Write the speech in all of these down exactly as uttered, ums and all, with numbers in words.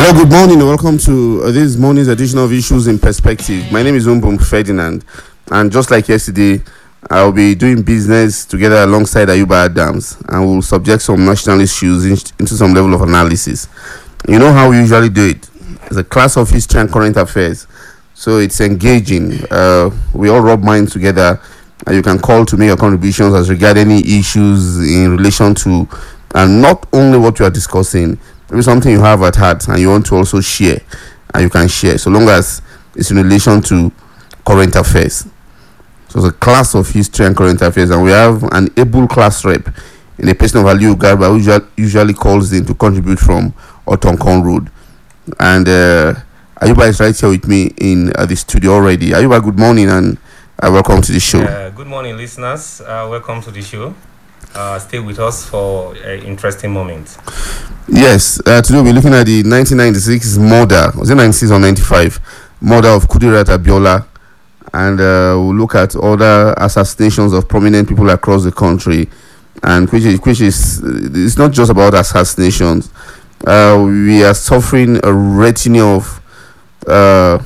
Hello, good morning, and welcome to uh, this morning's edition of Issues in Perspective. My name is Umbum Ferdinand, and just like yesterday, I'll be doing business together alongside Ayuba Adams, and we'll subject some national issues in, into some level of analysis. You know how we usually do it. It's a class of history and current affairs, so it's engaging. Uh, we all rub minds together, and you can call to make your contributions as regard any issues in relation to, and not only what we are discussing. Maybe something you have at heart and you want to also share, and you can share, so long as it's in relation to current affairs. So it's a class of history and current affairs, and we have an able class rep in the person of Aliu Garba, who usually, usually calls in to contribute from Otonkon Road. And uh, Ayuba is right here with me in uh, the studio already. Ayuba, good morning, and uh, welcome to the show. Uh, good morning, listeners. Uh, welcome to the show. Uh, stay with us for an interesting moment. Yes, uh, today we're looking at the nineteen ninety-six murder. Was it ninety-six or ninety-five? Murder of Kudirat Abiola. And uh, we'll look at other assassinations of prominent people across the country. And which is, which is it's not just about assassinations. Uh, we are suffering a retinue of uh,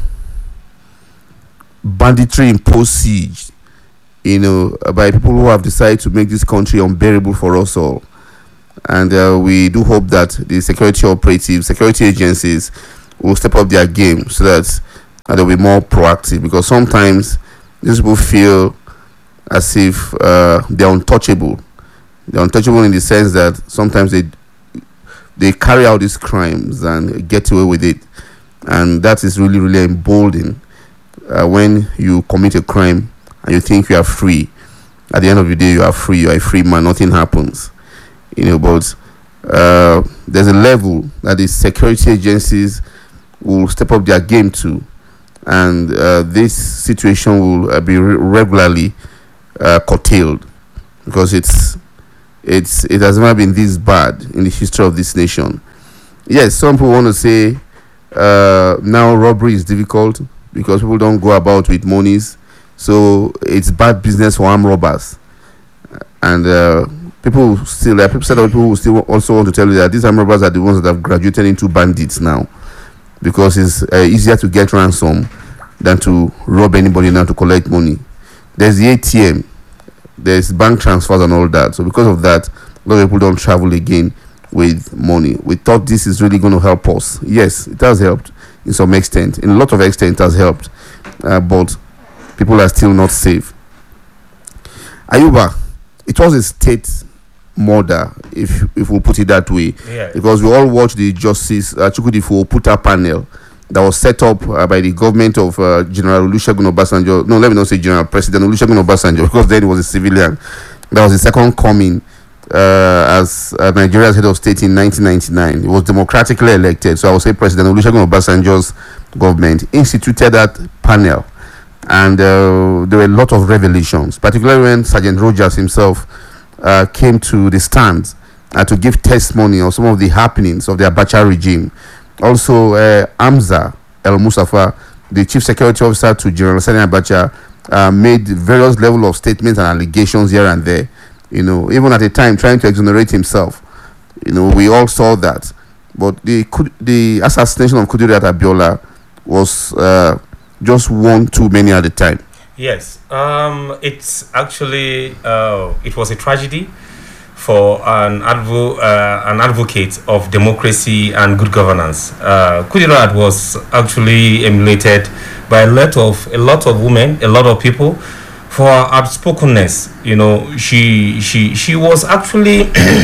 banditry imposed siege, you know, by people who have decided to make this country unbearable for us all. And uh, we do hope that the security operatives, security agencies will step up their game so that uh, they'll be more proactive. Because sometimes these people feel as if uh, they're untouchable. They're untouchable in the sense that sometimes they they carry out these crimes and get away with it. And that is really, really emboldening uh, when you commit a crime and you think you are free. At the end of the day, you are free. You are a free man. Nothing happens. You know, but uh, there's a level that the security agencies will step up their game to, and uh, this situation will uh, be re- regularly uh, curtailed, because it's it's it has never been this bad in the history of this nation. Yes, some people want to say uh, now robbery is difficult because people don't go about with monies, so it's bad business for armed robbers, and uh, people still, like people said, people still also want to tell you that these armed robbers are the ones that have graduated into bandits now, because it's uh, easier to get ransom than to rob anybody now to collect money. There's the A T M, there's bank transfers and all that. So because of that, a lot of people don't travel again with money. We thought this is really going to help us. Yes, it has helped in some extent. In a lot of extent, it has helped, uh, but people are still not safe. Ayuba, it was a state murder, if if we put it that way, Yeah. because we all watched the Justice uh, Chukwudifo Oputa panel that was set up uh, by the government of uh, General Olusegun Obasanjo. No, let me not say General President Olusegun Obasanjo, because then he was a civilian. That was the second coming uh, as uh, Nigeria's head of state in nineteen ninety-nine. He was democratically elected, so I would say President Olusegun Obasanjo's government instituted that panel, and uh, there were a lot of revelations, particularly when Sergeant Rogers himself Uh, came to the stand uh, to give testimony on some of the happenings of the Abacha regime. Also, uh, Hamza El Mustafa, the chief security officer to General Sani Abacha, uh, made various levels of statements and allegations here and there. You know, even at the time trying to exonerate himself. You know, we all saw that. But the the assassination of Kudirat Abiola was uh, just one too many at the time. Yes, um, it's actually uh, it was a tragedy for an advo- uh, an advocate of democracy and good governance. Uh, Kudirat was actually emulated by a lot of a lot of women, a lot of people, for her outspokenness. You know, she she she was actually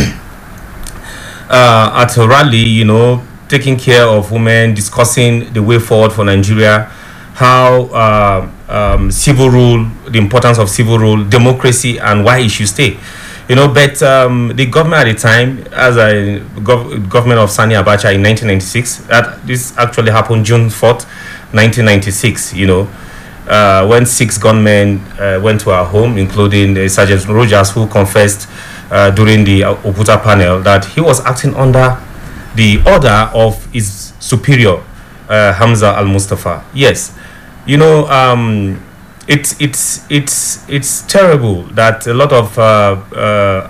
uh, at a rally, you know, taking care of women, discussing the way forward for Nigeria, how uh, um, civil rule, the importance of civil rule, democracy, and why it should stay. You know, but um, the government at the time, as a gov- government of Sani Abacha in nineteen ninety-six, that this actually happened June fourth, nineteen ninety-six, you know, uh, when six gunmen uh, went to our home, including uh, Sergeant Rogers, who confessed uh, during the Oputa panel that he was acting under the order of his superior, uh, Hamza Al Mustafa. Yes, you know, um, it's it's it's it's terrible that a lot of uh, uh,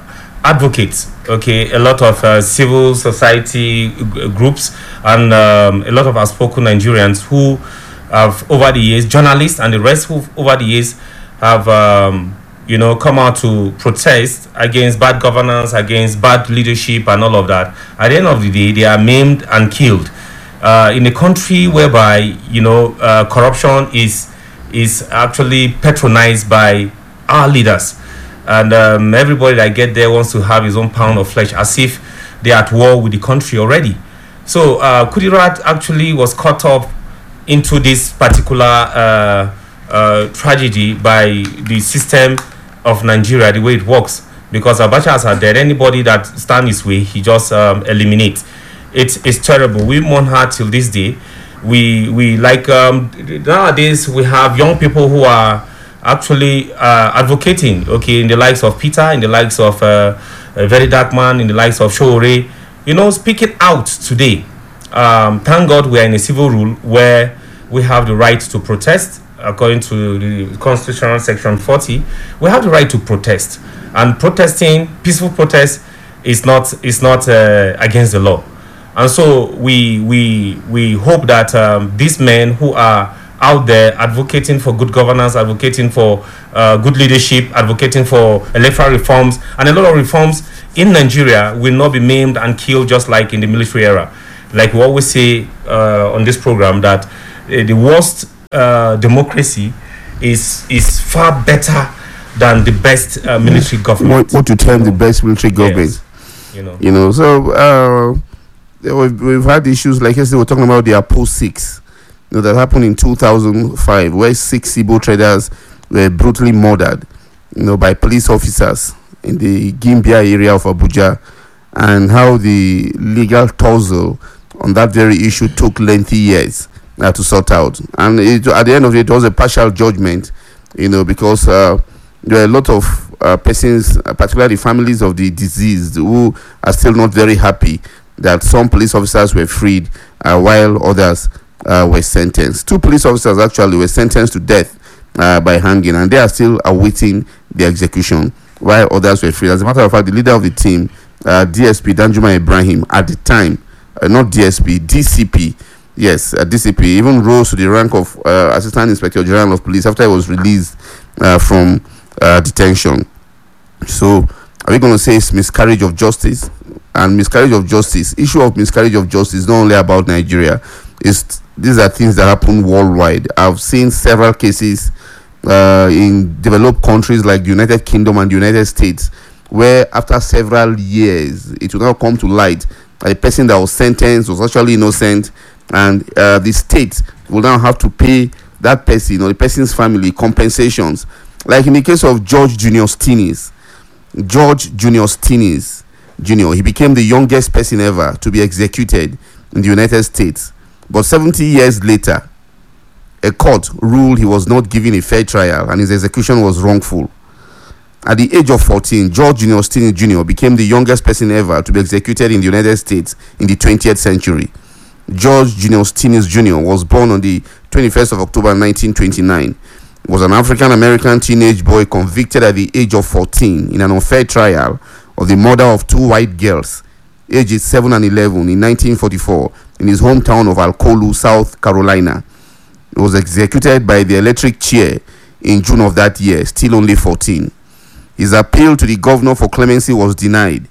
advocates, okay, a lot of uh, civil society g- groups, and um, a lot of outspoken Nigerians who have, over the years, journalists and the rest who, over the years, have um, you know, come out to protest against bad governance, against bad leadership, and all of that. At the end of the day, they are maimed and killed uh, in a country whereby, you know, uh, corruption is is actually patronized by our leaders. And um, everybody that get there wants to have his own pound of flesh, as if they're at war with the country already. So uh, Kudirat actually was caught up into this particular uh, uh, tragedy by the system of Nigeria, the way it works. Because Abacha has had dead, anybody that stand his way, he just um, eliminates. It's it's terrible. We mourn her till this day. We we like um, nowadays we have young people who are actually uh, advocating, okay, in the likes of Peter, in the likes of uh, a very dark man, in the likes of Shore, you know, speaking out today. Um, thank God we are in a civil rule where we have the right to protest according to the Constitutional Section forty. We have the right to protest, and protesting, peaceful protest, is not is not uh, against the law. And so we we we hope that um, these men who are out there advocating for good governance, advocating for uh, good leadership, advocating for electoral reforms, and a lot of reforms in Nigeria will not be maimed and killed just like in the military era. Like we always say uh, on this program, that uh, the worst uh, democracy is is far better than the best uh, military government. What, what you term the best military government? Yes. You know, you know. So uh, we've, we've had issues like yesterday. We're talking about the Apo Six. You know, that happened in two thousand five, where six Igbo traders were brutally murdered, you know, by police officers in the Gimbia area of Abuja, and how the legal tussle on that very issue took lengthy years uh, to sort out. And it, at the end of it, it was a partial judgment, you know, because uh, there are a lot of uh, persons, uh, particularly families of the deceased, who are still not very happy that some police officers were freed uh, while others Uh, were sentenced. Two police officers actually were sentenced to death uh, by hanging, and they are still awaiting the execution, while others were free. As a matter of fact, the leader of the team, uh, D S P Danjuma Ibrahim, at the time, uh, not D S P, D C P, yes, uh, D C P, even rose to the rank of uh, Assistant Inspector General of Police after he was released uh, from uh, detention. So, are we going to say it's miscarriage of justice? And miscarriage of justice, issue of miscarriage of justice is not only about Nigeria. It's, these are things that happen worldwide. I've seen several cases uh, in developed countries like the United Kingdom and the United States, where after several years, it will now come to light that the person that was sentenced was actually innocent, and uh, the state will now have to pay that person or the person's family compensations. Like in the case of George Junior Stinis, George Junior Stinis Junior, he became the youngest person ever to be executed in the United States. But seventy years later, a court ruled he was not given a fair trial and his execution was wrongful. At the age of fourteen, George Junior Stinis Junior became the youngest person ever to be executed in the United States in the twentieth century. George Junior Stinis Junior was born on the twenty-first of October nineteen twenty-nine. He was an African-American teenage boy convicted at the age of fourteen in an unfair trial of the murder of two white girls, ages seven and eleven, in nineteen forty-four, in his hometown of Alcolu, South Carolina. He was executed by the electric chair in June of that year, still only fourteen. His appeal to the governor for clemency was denied.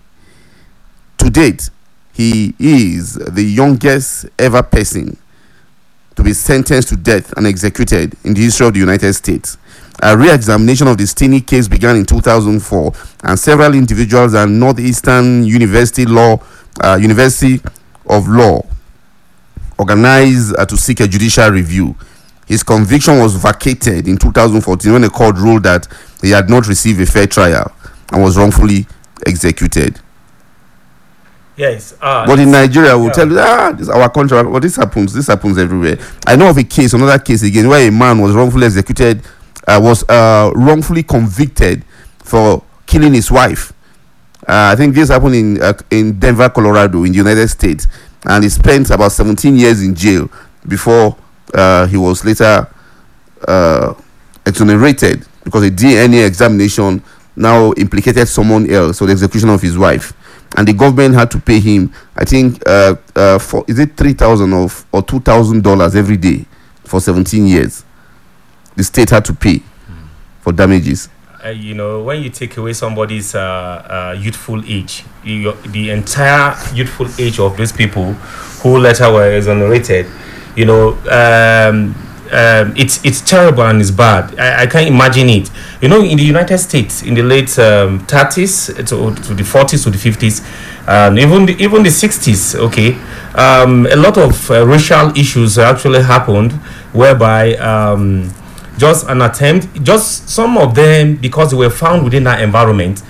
To date, he is the youngest ever person to be sentenced to death and executed in the history of the United States. A re-examination of the Stinis case began in two thousand four, and several individuals at Northeastern University Law, uh, University of Law, organized uh, to seek a judicial review. His conviction was vacated in two thousand fourteen when a court ruled that he had not received a fair trial and was wrongfully executed. Yes, uh, but in Nigeria, we'll yeah. tell you, ah, this is our country. Well, this happens. This happens everywhere. I know of a case, another case again, where a man was wrongfully executed, uh, was uh, wrongfully convicted for killing his wife. Uh, I think this happened in uh, in Denver, Colorado, in the United States, and he spent about seventeen years in jail before uh, he was later uh, exonerated, because a D N A examination now implicated someone else for the execution of his wife, and the government had to pay him, I think, uh, uh, for is it three thousand of or two thousand dollars every day for seventeen years. The state had to pay mm. for damages. Uh, you know, when you take away somebody's uh, uh, youthful age, you, the entire youthful age of those people who later were exonerated, you know, um, um, it's it's terrible and it's bad. I, I can't imagine it. You know, in the United States, in the late um, thirties to, to the forties to the fifties, and even the, even the sixties, okay, um, a lot of uh, racial issues actually happened, whereby um, just an attempt, just some of them, because they were found within that environment,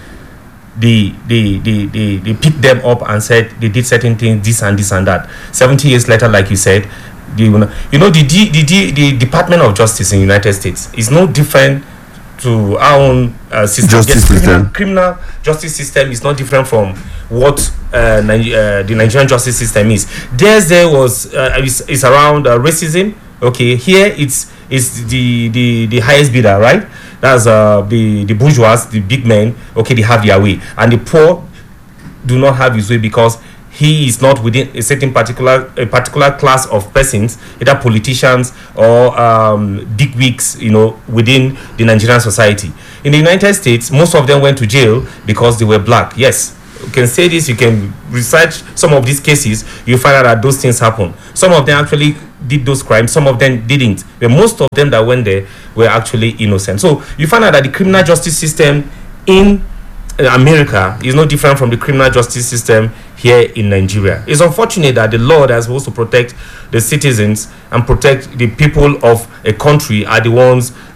they they, they, they they picked them up and said they did certain things, this and this and that. seventy years later, like you said, the, you know, the, the, the, the Department of Justice in the United States is no different to our own uh, system. Justice yes, criminal, system. criminal justice system is not different from what uh, Niger- uh, the Nigerian justice system is. Theirs there was, uh, is, is around uh, racism. Okay, here it's is the, the the highest bidder, right? That's uh the the bourgeois, the big men. Okay, they have their way, and the poor do not have his way because he is not within a certain particular a particular class of persons, either politicians or um, bigwigs, you know, within the Nigerian society. In the United States, most of them went to jail because they were black. Yes, you can say this. You can research some of these cases. You find out that those things happen. Some of them actually did those crimes, some of them didn't, but most of them that went there were actually innocent. So you find out that the criminal justice system in America is no different from the criminal justice system here in Nigeria. It's unfortunate that the law that is supposed to protect the citizens and protect the people of a country are the ones uh,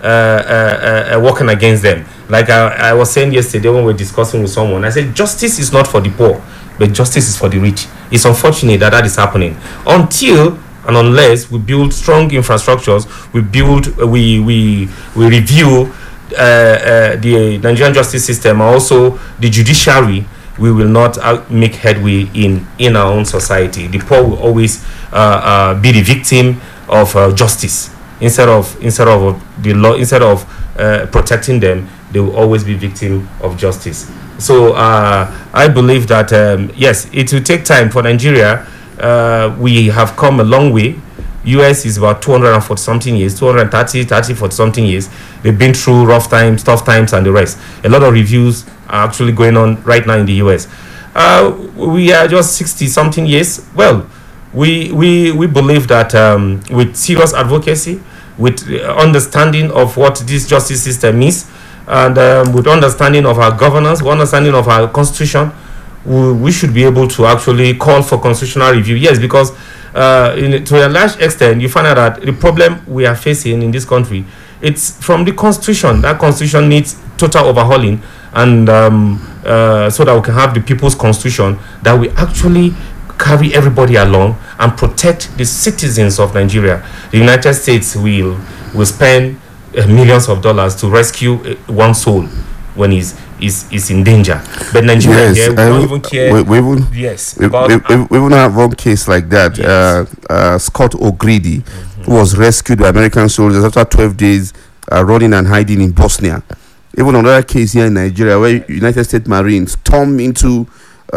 uh, uh, working against them. Like I, I was saying yesterday when we were discussing with someone, I said justice is not for the poor, but justice is for the rich. It's unfortunate that that is happening until and unless we build strong infrastructures, we build, we we we review uh, uh, the Nigerian justice system, and also the judiciary, we will not uh, make headway in in our own society. The poor will always uh, uh, be the victim of uh, justice instead of instead of the law. Instead of uh, protecting them, they will always be victim of justice. So uh, I believe that um, yes, it will take time for Nigeria. Uh, we have come a long way. U S is about two hundred forty something years, two hundred thirty, thirty, forty something years. They've been through rough times, tough times, and the rest. A lot of reviews are actually going on right now in the U S. Uh, we are just sixty something years. Well, we we we believe that um, with serious advocacy, with understanding of what this justice system is, and um, with understanding of our governance, with understanding of our constitution, we, we should be able to actually call for constitutional review. Yes, because uh, in, to a large extent, you find out that the problem we are facing in this country, it's from the constitution. That constitution needs total overhauling, and um, uh, so that we can have the people's constitution that we actually carry everybody along and protect the citizens of Nigeria. The United States will will spend uh, millions of dollars to rescue uh, one soul when he's is is in danger. But Nigeria, yes, yeah, we don't even care. We, we even, yes, we, about, we, we, we even have one case like that. Yes. Uh, uh, Scott O'Grady, mm-hmm. who was rescued by American soldiers after twelve days uh, running and hiding in Bosnia. Even another case here in Nigeria where United States Marines stormed into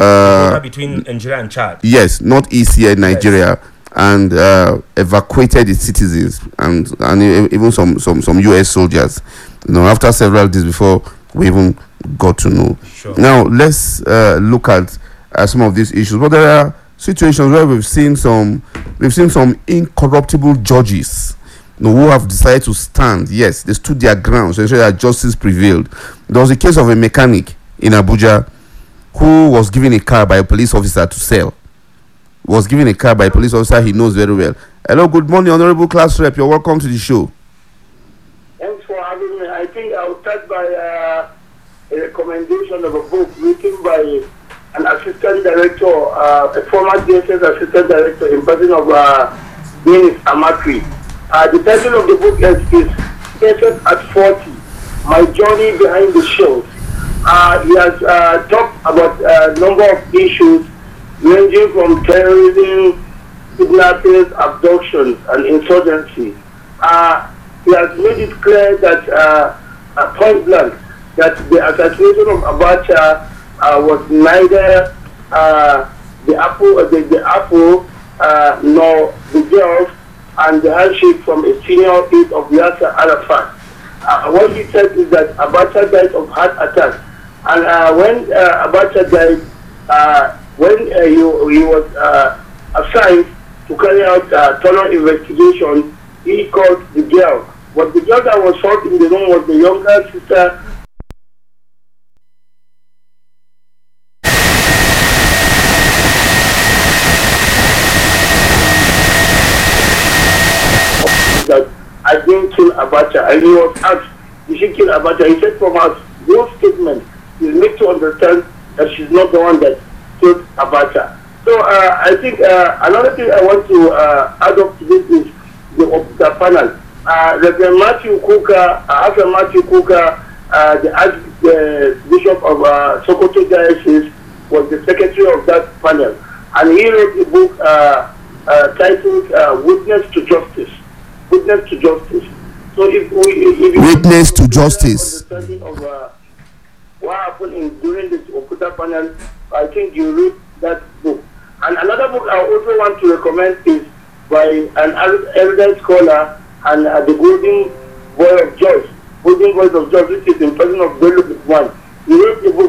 uh, between Nigeria and Chad. Yes, northeast here in Nigeria. Yes. And uh, evacuated its citizens and and even some, some, some U S soldiers. You know, after several days before we even got to know. Sure. Now let's uh, look at uh, some of these issues. But there are situations where we've seen some we've seen some incorruptible judges, you know, who have decided to stand. Yes, they stood their ground to ensure that justice prevailed. There was a case of a mechanic in Abuja who was given a car by a police officer to sell. Was given a car by a police officer he knows very well. Hello, good morning, Honorable Class Rep. You're welcome to the show. Thanks for having me. I think I'll start by uh, a recommendation of a book written by an assistant director, uh, a former D S S assistant director in person of uh, Dennis Amakri. Uh, the title of the book is, is D S S at forty, My Journey Behind the Shells. Uh, he has uh, talked about a number of issues ranging from terrorism, kidnappings, abductions, and insurgency. Uh, he has made it clear that uh, at point blank that the assassination of Abacha uh, was neither uh, the apple, uh, the, the apple uh, nor the girls, and the handshake from a senior aide of Yasser Arafat. Uh, what he said is that Abacha died of heart attack, and uh, when uh, Abacha died, uh, when uh, he, he was uh, assigned to carry out a thorough investigation, he called the girl. But the girl that was shot in the room was the younger sister. That I didn't kill Abacha, and he was asked, did she kill Abacha? He said from her whole statement, you need to understand that she's not the one that killed Abacha. So uh, I think uh, another thing I want to uh, add up to this is the, the panel. Uh, Reverend Matthew Kuka, uh, after Matthew Kuka, uh, the Archbishop of uh, Sokoto Diocese, was the secretary of that panel, and he wrote a book uh, uh, titled uh, "Witness to Justice." Witness to Justice. So if we, if you Witness to Justice. Understanding of uh, what happened in, during the Okuta panel, I think you read that book. And another book I also want to recommend is by an elder scholar and uh, the Golden Boy of George, Golden Voice of George, which is in person of Bello One. He wrote a book